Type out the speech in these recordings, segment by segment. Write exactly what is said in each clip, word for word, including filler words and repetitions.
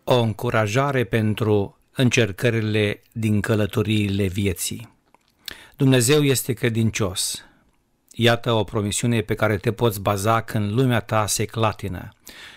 O încurajare pentru încercările din călătoriile vieții. Dumnezeu este credincios. Iată o promisiune pe care te poți baza când lumea ta se clatină.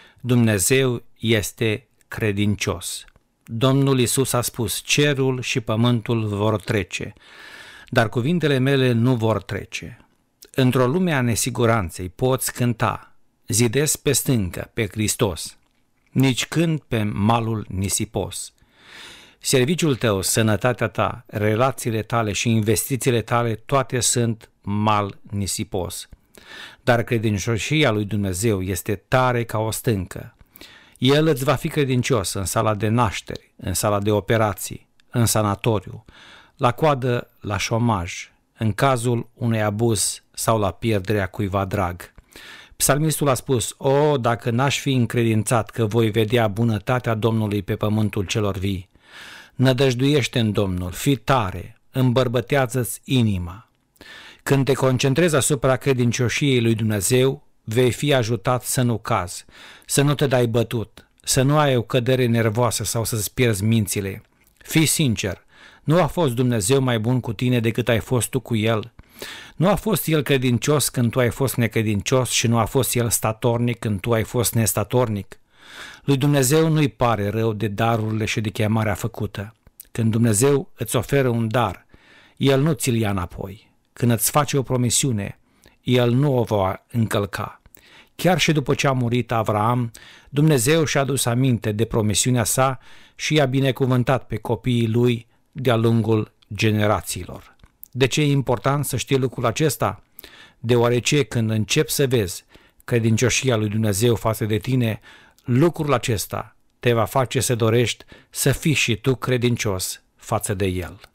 Dumnezeu este credincios. Domnul Iisus a spus, cerul și pământul vor trece, dar cuvintele mele nu vor trece. Într-o lume a nesiguranței poți cânta, zidesc pe stâncă, pe Hristos, nici când pe malul nisipos. Serviciul tău, sănătatea ta, relațiile tale și investițiile tale, toate sunt mal nisipos. Dar credincioșia lui Dumnezeu este tare ca o stâncă. El îți va fi credincios în sala de nașteri, în sala de operații, în sanatoriu, la coadă, la șomaj, în cazul unui abuz sau la pierderea cuiva drag. Psalmistul a spus, o, dacă n-aș fi încredințat că voi vedea bunătatea Domnului pe pământul celor vii. Nădăjduiește în Domnul, fii tare, îmbărbătează-ți inima. Când te concentrezi asupra credincioșiei lui Dumnezeu, vei fi ajutat să nu cazi, să nu te dai bătut, să nu ai o cădere nervoasă sau să-ți pierzi mințile. Fii sincer, nu a fost Dumnezeu mai bun cu tine decât ai fost tu cu El? Nu a fost El credincios când tu ai fost necredincios și nu a fost El statornic când tu ai fost nestatornic? Lui Dumnezeu nu-i pare rău de darurile și de chemarea făcută. Când Dumnezeu îți oferă un dar, El nu ți-l ia înapoi. Când îți face o promisiune, El nu o va încălca. Chiar și după ce a murit Avraam, Dumnezeu și-a adus aminte de promisiunea sa și i-a binecuvântat pe copiii lui de-a lungul generațiilor. De ce e important să știi lucrul acesta? Deoarece când începi să vezi credincioșia lui Dumnezeu față de tine, lucrul acesta te va face să dorești să fii și tu credincios față de El.